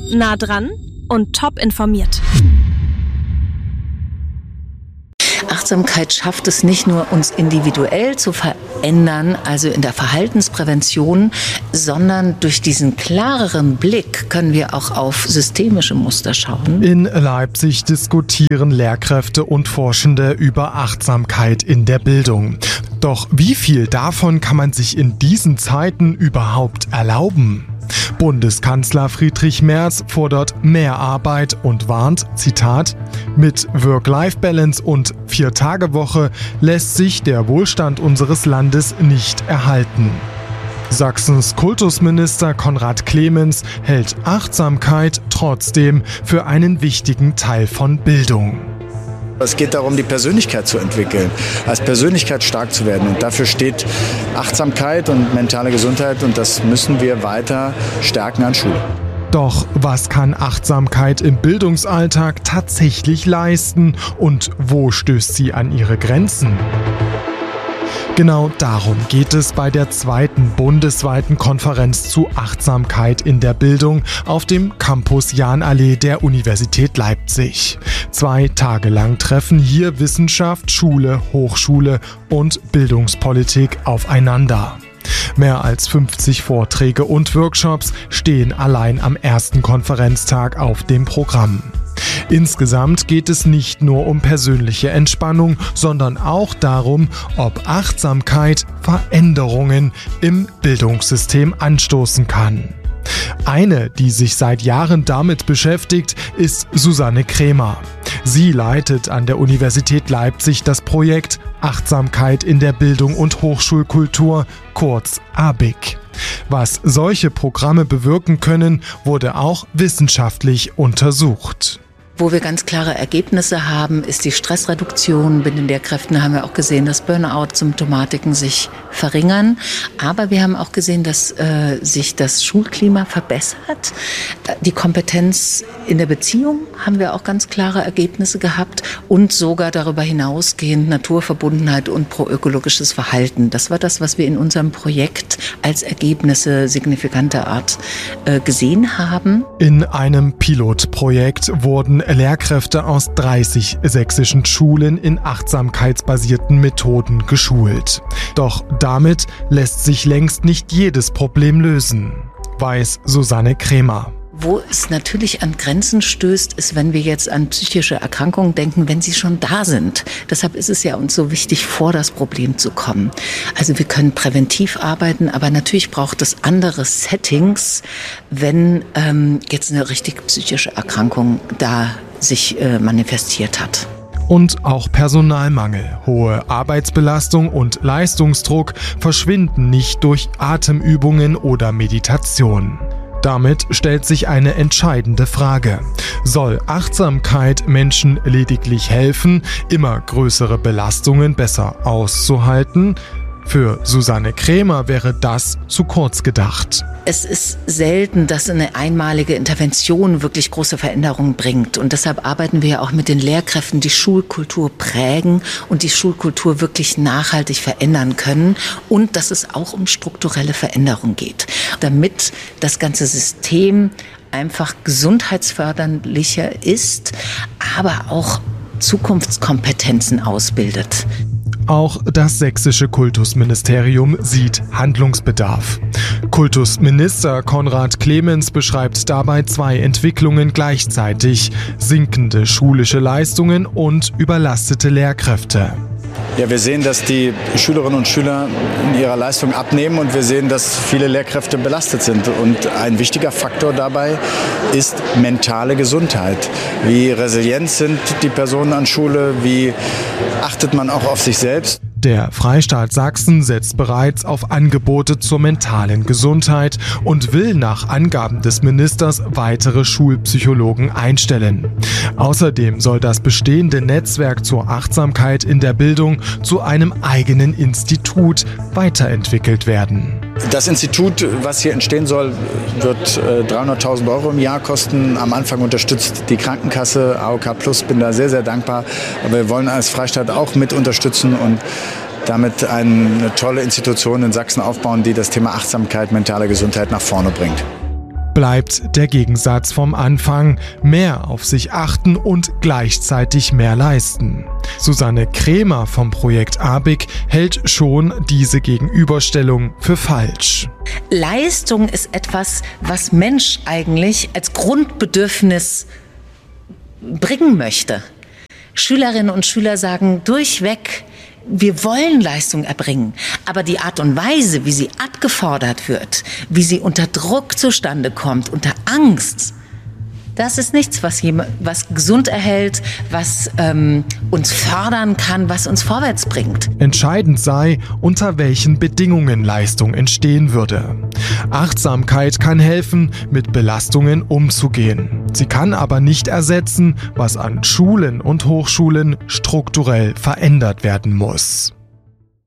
nah dran und top informiert. Achtsamkeit schafft es nicht nur, uns individuell zu verändern, also in der Verhaltensprävention, sondern durch diesen klareren Blick können wir auch auf systemische Muster schauen. In Leipzig diskutieren Lehrkräfte und Forschende über Achtsamkeit in der Bildung. Doch wie viel davon kann man sich in diesen Zeiten überhaupt erlauben? Bundeskanzler Friedrich Merz fordert mehr Arbeit und warnt, Zitat, mit Work-Life-Balance und 4-Tage-Woche lässt sich der Wohlstand unseres Landes nicht erhalten. Sachsens Kultusminister Konrad Clemens hält Achtsamkeit trotzdem für einen wichtigen Teil von Bildung. Es geht darum, die Persönlichkeit zu entwickeln, als Persönlichkeit stark zu werden. Und dafür steht Achtsamkeit und mentale Gesundheit und das müssen wir weiter stärken an Schule. Doch was kann Achtsamkeit im Bildungsalltag tatsächlich leisten und wo stößt sie an ihre Grenzen? Genau darum geht es bei der 2. bundesweiten Konferenz zu Achtsamkeit in der Bildung auf dem Campus Jahnallee der Universität Leipzig. 2 Tage lang treffen hier Wissenschaft, Schule, Hochschule und Bildungspolitik aufeinander. Mehr als 50 Vorträge und Workshops stehen allein am ersten Konferenztag auf dem Programm. Insgesamt geht es nicht nur um persönliche Entspannung, sondern auch darum, ob Achtsamkeit Veränderungen im Bildungssystem anstoßen kann. Eine, die sich seit Jahren damit beschäftigt, ist Susanne Krämer. Sie leitet an der Universität Leipzig das Projekt Achtsamkeit in der Bildung und Hochschulkultur, kurz ABIC. Was solche Programme bewirken können, wurde auch wissenschaftlich untersucht. Wo wir ganz klare Ergebnisse haben, ist die Stressreduktion. Bei den Lehrkräften haben wir auch gesehen, dass Burnout-Symptomatiken sich verringern. Aber wir haben auch gesehen, dass sich das Schulklima verbessert. Die Kompetenz in der Beziehung haben wir auch ganz klare Ergebnisse gehabt. Und sogar darüber hinausgehend Naturverbundenheit und proökologisches Verhalten. Das war das, was wir in unserem Projekt als Ergebnisse signifikanter Art gesehen haben. In einem Pilotprojekt wurden Lehrkräfte aus 30 sächsischen Schulen in achtsamkeitsbasierten Methoden geschult. Doch damit lässt sich längst nicht jedes Problem lösen, weiß Susanne Krämer. Wo es natürlich an Grenzen stößt, ist, wenn wir jetzt an psychische Erkrankungen denken, wenn sie schon da sind. Deshalb ist es ja uns so wichtig, vor das Problem zu kommen. Also wir können präventiv arbeiten, aber natürlich braucht es andere Settings, wenn jetzt eine richtig psychische Erkrankung da sich manifestiert hat. Und auch Personalmangel, hohe Arbeitsbelastung und Leistungsdruck verschwinden nicht durch Atemübungen oder Meditation. Damit stellt sich eine entscheidende Frage. Soll Achtsamkeit Menschen lediglich helfen, immer größere Belastungen besser auszuhalten? Für Susanne Krämer wäre das zu kurz gedacht. Es ist selten, dass eine einmalige Intervention wirklich große Veränderungen bringt. Und deshalb arbeiten wir ja auch mit den Lehrkräften, die Schulkultur prägen und die Schulkultur wirklich nachhaltig verändern können. Und dass es auch um strukturelle Veränderung geht, damit das ganze System einfach gesundheitsförderlicher ist, aber auch Zukunftskompetenzen ausbildet. Auch das sächsische Kultusministerium sieht Handlungsbedarf. Kultusminister Konrad Clemens beschreibt dabei 2 Entwicklungen gleichzeitig: sinkende schulische Leistungen und überlastete Lehrkräfte. Ja, wir sehen, dass die Schülerinnen und Schüler in ihrer Leistung abnehmen und wir sehen, dass viele Lehrkräfte belastet sind. Und ein wichtiger Faktor dabei ist mentale Gesundheit. Wie resilient sind die Personen an Schule? Wie achtet man auch auf sich selbst? Der Freistaat Sachsen setzt bereits auf Angebote zur mentalen Gesundheit und will nach Angaben des Ministers weitere Schulpsychologen einstellen. Außerdem soll das bestehende Netzwerk zur Achtsamkeit in der Bildung zu einem eigenen Institut weiterentwickelt werden. Das Institut, was hier entstehen soll, wird 300.000 € im Jahr kosten. Am Anfang unterstützt die Krankenkasse, AOK Plus, bin da sehr, sehr dankbar. Aber wir wollen als Freistaat auch mit unterstützen und damit eine tolle Institution in Sachsen aufbauen, die das Thema Achtsamkeit, mentale Gesundheit nach vorne bringt. bleibt der Gegensatz vom Anfang: mehr auf sich achten und gleichzeitig mehr leisten. Susanne Krämer vom Projekt ABIC hält schon diese Gegenüberstellung für falsch. Leistung ist etwas, was Mensch eigentlich als Grundbedürfnis bringen möchte. Schülerinnen und Schüler sagen durchweg, wir wollen Leistung erbringen, aber die Art und Weise, wie sie abgefordert wird, wie sie unter Druck zustande kommt, unter Angst, das ist nichts, was gesund erhält, was uns fördern kann, was uns vorwärts bringt. Entscheidend sei, unter welchen Bedingungen Leistung entstehen würde. Achtsamkeit kann helfen, mit Belastungen umzugehen. Sie kann aber nicht ersetzen, was an Schulen und Hochschulen strukturell verändert werden muss.